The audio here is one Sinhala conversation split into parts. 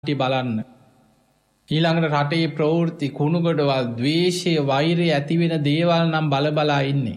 බලන්න. ඊළඟට රටේ ප්‍රවෘත්ති කුණුගොඩවල් ද්වේෂය වෛරය ඇතිවෙන දේවල් නම් බලබලා ඉන්නේ.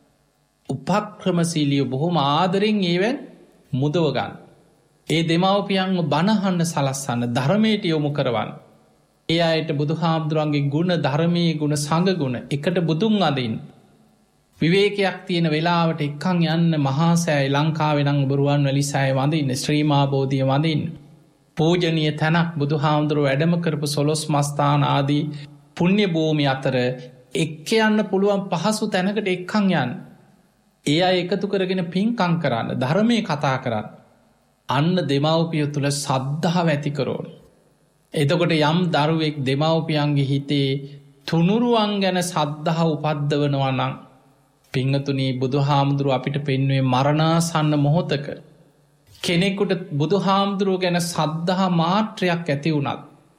උපක්‍රමශීලිය බොහොම ආදරෙන් ඒවෙන් මුදවගන්න. ඒ දෙමව්පියන්ව බණහන්න සලස්සන්න ධර්මයට යොමු කරවන්න. ඒ අයට බුදුහාමුදුරන්ගේ ගුණ ධර්මයේ ගුණ සංඝ ගුණ එකට බුදුන් අදින්න. විවේකයක් තියෙන වෙලාවට එක්කන් යන්න මහාසෑය ලංකාවේ නම් බරුවන් වැලිසෑය වඳින්න ශ්‍රී මහා බෝධිය වඳින්න. පූජනීය තැනක් බුදුහාමුදුරුවෝ වැඩම කරපු සොළොස් මස්ථාන ආදී පුණ්‍ය භූමි අතර එක්ක යන්න පුළුවන් පහසු තැනකට එක්කන් යන්න. ඒ අය එකතු කරගෙන පින්කම් කරන්න ධර්මයේ කතා කරන්න. අන්න දෙමව්පිය තුළ සද්ධාව ඇති කරෝන. එතකොට යම් දරුවෙක් දෙමව්පියන්ගේ හිතේ තුනුරුවන් ගැන සද්ධාව උපද්දවනවා නම් පිංගතුනී බුදුහාමුදුරුවෝ අපිට පෙන්වුවේ මරණාසන්න මොහොතක කෙනෙකුට බුදුහාමුදුරුවෝ ගැන සද්ධා මාත්‍රයක් ඇති වුණත්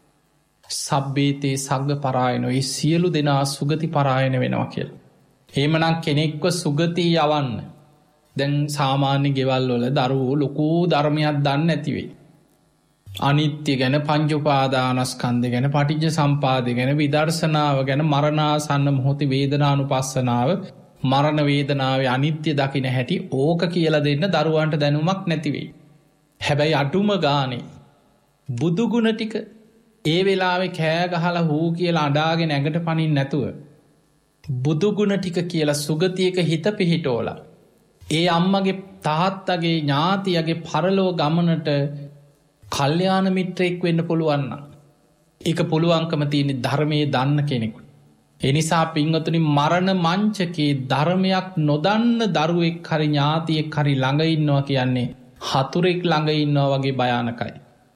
සබ්බේතේ සග්ග පරායනෝ ඒ සියලු දෙනා සුගති පරායන වෙනවා කියලා. එහෙමනම් කෙනෙක්ව සුගතිය යවන්න. දැන් සාමාන්‍ය ගෙවල් වල දරුවෝ ලොකු ධර්මයක් දන්නේ නැති වෙයි. අනිත්‍ය ගැන පංච උපාදානස්කන්ධය ගැන පටිච්ච සම්පදාය ගැන විදර්ශනාව ගැන මරණාසන්න මොහොතේ වේදනානුපස්සනාව මරණ වේදනාවේ අනිත්‍ය දකින්න හැටි ඕක කියලා දෙන්න දරුවන්ට දැනුමක් නැති වෙයි. හැබැයි අඩුම ගානේ බුදු ගුණ ටික ඒ වෙලාවේ කෑ ගහලා හූ කියලා අඬාගෙන ඇඟට පනින්න නැතුව බුදු ගුණ ටික කියලා සුගතියක හිත පිහිටෝලා ඒ අම්මගේ තාත්තගේ ඥාතියගේ පරලෝ ගමනට කල්යාණ මිත්‍රයෙක් වෙන්න පුළුවන් නම් ඒක පුළුවන්කම තියෙන ධර්මයේ දන්න කෙනෙකුට. එනිසා පින්වතුනි මරණ මංචකේ ධර්මයක් නොදන්න දරුවෙක් හරි ඥාතියෙක් හරි ළඟ ඉන්නවා කියන්නේ හතුරෙක් ළඟ ඉන්නවා වගේ භයානකයි.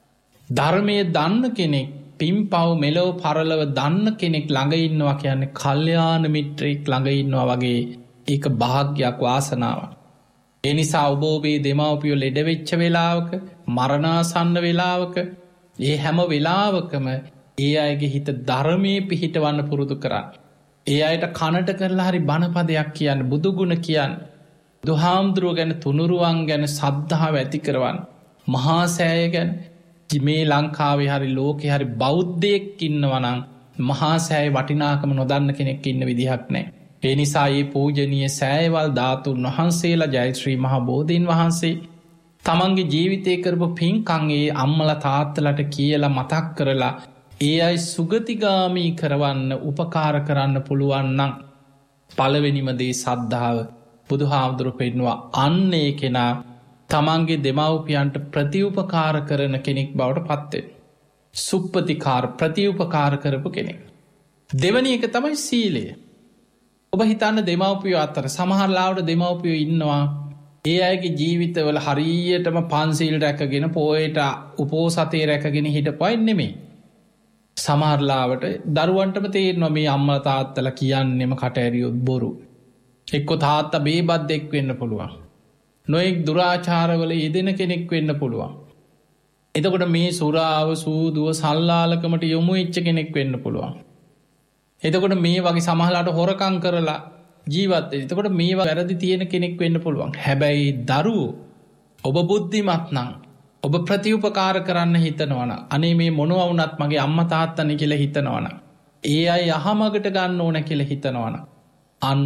ධර්මයේ දන්න කෙනෙක් පින්පව් මෙලොව පරලොව දන්න කෙනෙක් ළඟ ඉන්නවා කියන්නේ කල්යාණ මිත්‍රයෙක් ළඟ ඉන්නවා වගේ ඒක භාග්‍යයක් වාසනාවක්. ඒ නිසා ඔබ ඔබේ දෙමව්පියෝ ලෙඩ වෙච්ච වෙලාවක මරණාසන්න වෙලාවක ඒ හැම වෙලාවකම ඒ අයගේ හිත ධර්මයේ පිහිටවන්න පුරුදු කරන්න. ඒ අයට කනට කරලා හරි බණපදයක් කියන්න බුදු ගුණ කියන්න. බුදුහාමුදුරුවෝ ගැන තුනුරුවන් ගැන සද්ධාව ඇති කරවන්න. මහා සෑය ගැන මේ ලංකාවේ හරි ලෝකේ හරි බෞද්ධයෙක් ඉන්නවා නම් මහා සෑය වටිනාකම නොදන්න කෙනෙක් ඉන්න විදිහක් නැහැ. ඒ නිසා මේ පූජනීය සෑයවල් ධාතුන් වහන්සේලා ජය ශ්‍රී මහා බෝධීන් වහන්සේ තමන්ගේ ජීවිතේ කරපු පින්කම් ඒ අම්මලා තාත්තලාට කියලා මතක් කරලා ඒ අය සුගතිගාමී කරවන්න උපකාර කරන්න පුළුවන් නම් පළවෙනිම දේ සද්ධාව බුදුහාමුදුරුවෝ පෙන්වුවා අන්න ඒ කෙනා තමන්ගේ දෙමව්පියන්ට ප්‍රතිඋපකාර කරන කෙනෙක් බවට පත් වෙනවා. සුප්පතිකාර ප්‍රතිඋපකාර කරපු කෙනෙක්. දෙවැනි එක තමයි සීලය. ඔබ හිතන්න දෙමව්පියෝ අතර සමහර ලාවට දෙමව්පියෝ ඉන්නවා ඒ අයගේ ජීවිතවල හරියටම පන්සිල් රැකගෙන පොයට උපෝසතේ රැකගෙන හිටපොයි නෙමෙයි. සමහරලාවට දරුවන්ටම තේරෙනවා මේ අම්මලා තාත්තලා කියන්නෙම කට ඇරියොත් බොරු. එක්ක තාත්තා බේබද්දෙක් වෙන්න පුළුවන්. නොයෙක් දුරාචාරවල යෙදෙන කෙනෙක් වෙන්න පුළුවන්. එතකොට මේ සුරාව සූදුව සල්ලාලකමට යොමු වෙච්ච කෙනෙක් වෙන්න පුළුවන්. එතකොට මේ වගේ සමහරලාට හොරකම් කරලා ජීවත් වෙන. එතකොට මේවා වැරදි තියෙන කෙනෙක් වෙන්න පුළුවන්. හැබැයි දරුවෝ ඔබ බුද්ධිමත් නම් ඔබ ප්‍රතිඋපකාර කරන්න හිතනවන අනේ මේ මොනවා වුණත් මගේ අම්මා තාත්තනේ කියලා හිතනවන ඒ අය යහමගට ගන්න ඕන කියලා හිතනවන අන්න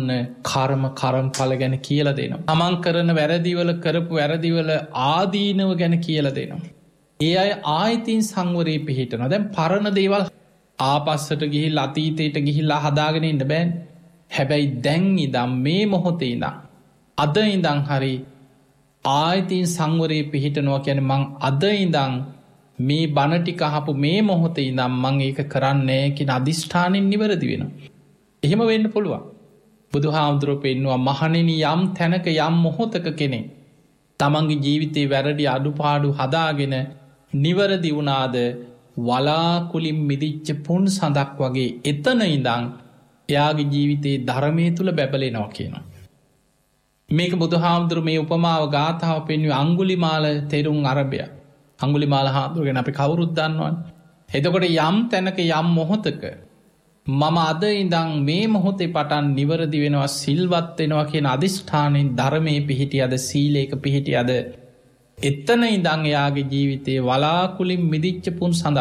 කර්මඵල ගැන කියලා දෙනවා. තමන් කරන වැරදිවල කරපු වැරදිවල ආදීනව ගැන කියලා දෙනවා. ඒ අය ආයතින් සංවරේ පිහිටනවා. දැන් පරණ දේවල් ආපස්සට ගිහිල්ලා අතීතයට ගිහිල්ලා හදාගෙන ඉන්න බෑනේ. හැබැයි දැන් ඉඳන් මේ මොහොතේ ඉඳන් අද ඉඳන් හරි ආයතින් සංවරේ පිහිටනවා කියන්නේ මං අද ඉඳන් මේ බණ ටික අහපු මේ මොහොතේ ඉඳන් මං ඒක කරන්නේ කියන අදිෂ්ඨානෙන් නිවැරදි වෙනවා. එහෙම වෙන්න පුළුවන්. බුදුහාමුදුරුවෝ පෙන්වුවා මහණෙනි යම් තැනක යම් මොහොතක කෙනෙක් තමන්ගේ ජීවිතේ වැරදි අඩුපාඩු හදාගෙන නිවැරදි වුණාද වලාකුලින් මිදිච්ච පුන් සඳක් වගේ එතන ඉඳන් එයාගේ ජීවිතේ ධර්මයේ තුල බැබලෙනවා කියනවා. මේක බුදුහාමුදුරුවෝ මේ උපමාව ගාථාව පෙන්වුවේ අඟුලිමාල තෙරුන් අරබයා. අඟුලිමාල හාමුදුරුවෝ ගැන අපි කවුරුත් දන්නවනේ. එතකොට යම් තැනක යම් මොහොතක මම අද ඉඳන් මේ මොහොතේ පටන් නිවැරදි වෙනවා සිල්වත් වෙනවා කියන අදිෂ්ඨානෙන් ධර්මයේ පිහිටියද සීලයක පිහිටියද එතන ඉඳන් එයාගේ ජීවිතේ වලාකුලින් මිදිච්ච පුන් සඳ